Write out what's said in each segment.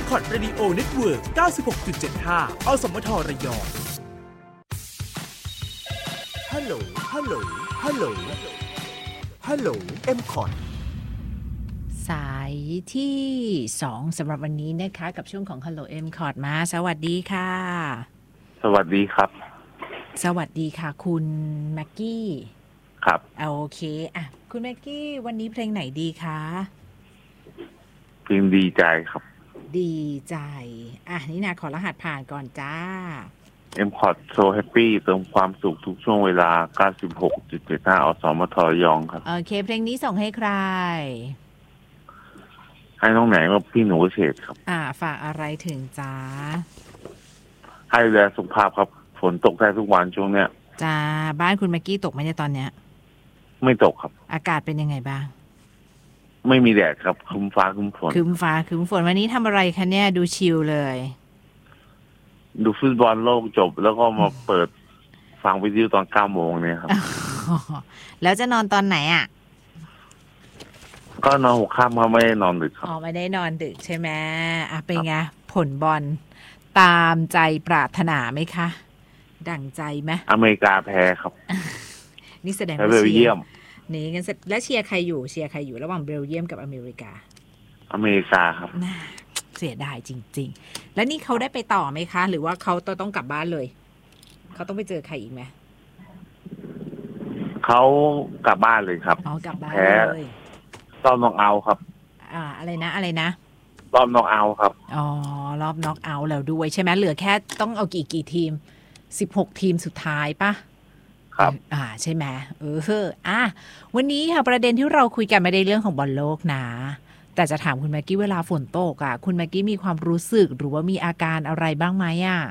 M-KOT Radio Network 96.75 อสมทระยองฮัลโหลฮัลโหลฮัลโหลฮัลโหล M-KOT สายที่2สำหรับวันนี้นะคะกับช่วงของ Hello M-KOT มาสวัสดีค่ะสวัสดีครับสวัสดีค่ะคุณแม็กกี้ครับโอเคอ่ะคุณแม็กกี้วันนี้เพลงไหนดีคะเพลงดีใจครับดีใจอ่ะนี่นะขอรหัสผ่านก่อนจ้า M-KOT So Happy เติมความสุขทุกช่วงเวลา 96.75 อสมทระยองครับโอเคเพลงนี้ส่งให้ใครให้น้องไหนว่าพี่หนูเฉดครับฝากอะไรถึงจ้าให้ดูแลสุขภาพครับฝนตกแทบทุกวันช่วงเนี้ยจ้าบ้านคุณแม็กกี้ตกไหมในตอนเนี้ยไม่ตกครับอากาศเป็นยังไงบ้างไม่มีแดดครับครึ้มฟ้าครึ้มฝนวันนี้ทำอะไรคะเนี่ยดูชิลเลยดูฟุตบอลโลกจบแล้วก็มาเปิดฟังวิทยุตอน 9 โมงเนี่ยครับแล้วจะนอนตอนไหนอ่ะก็นอนหัวค่ำครับไม่ได้นอนดึกครับไม่ได้นอนดึกใช่ไหมเป็นไงผลบอลตามใจปรารถนาไหมคะดั่งใจไหมอเมริกาแพ้ครับนี่แสดงว่าเชียร์นี่งั้นแล้วเชียร์ใครอยู่ระหว่างเบลเยียมกับอเมริกาครับเสียดายจริงๆแล้วนี่เขาได้ไปต่อไหมคะหรือว่าเขาต้องกลับบ้านเลยเขาต้องไปเจอใครอีกไหมเขากลับบ้านเลยครับกลับบ้านเลยรอบน็อกเอาท์ครับอะไรนะรอบน็อกเอาท์ครับรอบน็อกเอาท์แล้วด้วยใช่ไหมเหลือแค่ต้องเอากี่ทีม16ทีมสุดท้ายปะครับใช่ไหมวันนี้ค่ะประเด็นที่เราคุยกันไม่ได้เรื่องของบอลโลกนะแต่จะถามคุณแม็กกี้เวลาฝนตกคุณแม็กกี้มีความรู้สึกหรือว่ามีอาการอะไรบ้างไหม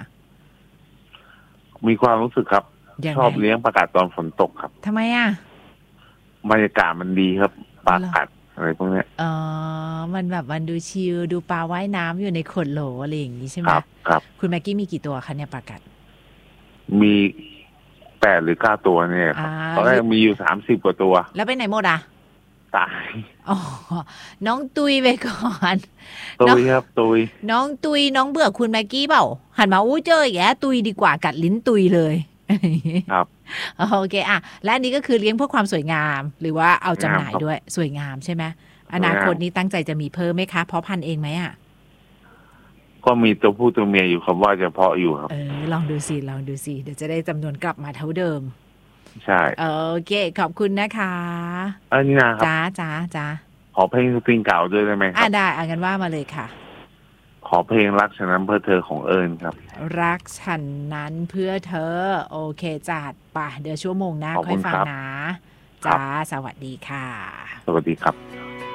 มีความรู้สึกครับชอบเลี้ยงปลากัดตอนฝนตกครับทำไมบรรยากาศมันดีครับปลากัดอะไรพวกนี้มันแบบมันดูชิลดูปลาว่ายน้ำอยู่ในขวดโหลอะไรอย่างนี้ใช่ไหมครับคุณแม็กกี้มีกี่ตัวคะเนี่ยปลากัดมี8 หรือ 9 ตัวเนี่ยตอนแรกมีอยู่30 กว่าตัวแล้วไปไหนหมดตายน้องตุยไปก่อนตุยครับตุยน้องตุยน้องเบื่อคุณแม็กกี้เปล่าหันมาเจออีกแล้วตุยดีกว่ากัดลิ้นตุยเลยครับโอเคและอันนี้ก็คือเลี้ยงเพื่อความสวยงามหรือว่าเอาจำหน่ายด้วยสวยงามใช่ไหมอนาคตนี้ตั้งใจจะมีเพิ่มไหมคะเพาะพันธุ์เองไหมก็มีตัวผู้ตัวเมียอยู่ครับว่าจะเพาะอยู่ครับลองดูสิเดี๋ยวจะได้จำนวนกลับมาเท่าเดิมใช่โอเคขอบคุณนะคะนี่นะครับจ้าขอเพลงสตริงเก่าด้วยได้ไหมครับได้งั้นว่ามาเลยค่ะขอเพลงรักฉันนั้นเพื่อเธอของเอิญครับรักฉันนั้นเพื่อเธอโอเคจัดป่ะเดี๋ยวชั่วโมงหน้าค่อยฟังนะจ้าสวัสดีค่ะสวัสดีครับ